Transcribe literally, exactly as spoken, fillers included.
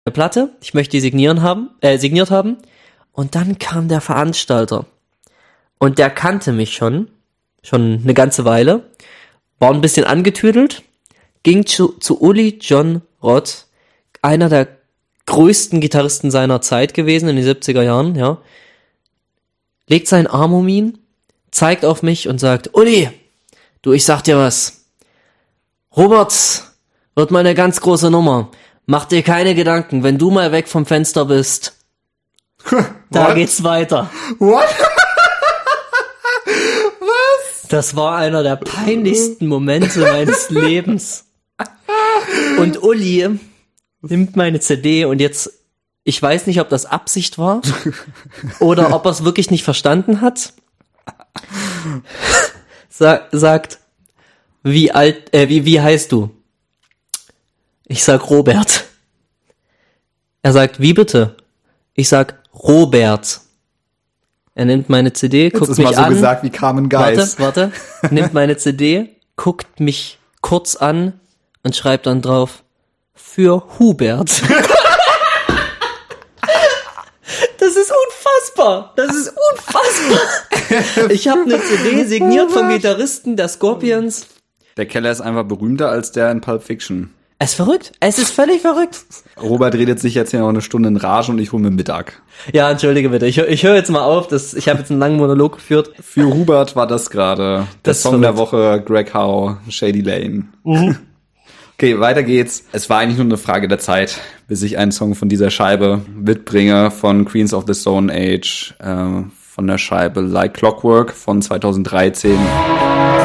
eine Platte, ich möchte die signieren haben, äh, signiert haben. Und dann kam der Veranstalter. Und der kannte mich schon, schon eine ganze Weile, war ein bisschen angetüdelt, ging zu, zu Uli Jon Rott, einer der größten Gitarristen seiner Zeit gewesen in den siebziger Jahren, ja, legt seinen Arm um ihn, zeigt auf mich und sagt, Uli, du, ich sag dir was, Robert wird mal eine ganz große Nummer, mach dir keine Gedanken, wenn du mal weg vom Fenster bist, da What? geht's weiter. What? Das war einer der peinlichsten Momente meines Lebens. Und Uli nimmt meine C D und jetzt, ich weiß nicht, ob das Absicht war oder ob er es wirklich nicht verstanden hat, Sa- sagt, wie alt, äh, wie, wie heißt du? Ich sag Robert. Er sagt, wie bitte? Ich sag Robert. Er nimmt meine C D, guckt Jetzt ist mich mal so an. gesagt wie Carmen Geis. Warte, warte. Nimmt meine C D, guckt mich kurz an und schreibt dann drauf, für Hubert. Das ist unfassbar. Das ist unfassbar. Ich habe eine C D signiert vom Gitarristen der Scorpions. Der Keller ist einfach berühmter als der in Pulp Fiction. Es ist verrückt. Es ist völlig verrückt. Robert redet sich jetzt hier noch eine Stunde in Rage und ich hole mir Mittag. Ja, entschuldige bitte. Ich, ich höre jetzt mal auf. Das, ich habe jetzt einen langen Monolog geführt. Für Hubert war das gerade der Das Song der verrückt. Woche, Greg Howe, Shady Lane. Mhm. Okay, weiter geht's. Es war eigentlich nur eine Frage der Zeit, bis ich einen Song von dieser Scheibe mitbringe, von Queens of the Stone Age, äh, von der Scheibe Like Clockwork von zweitausenddreizehn.